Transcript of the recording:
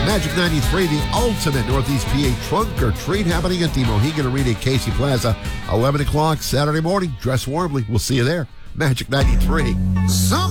Magic 93, the ultimate Northeast PA trunk or treat happening at the Mohegan Arena at Casey Plaza. 11 o'clock Saturday morning. Dress warmly. We'll see you there. Magic 93.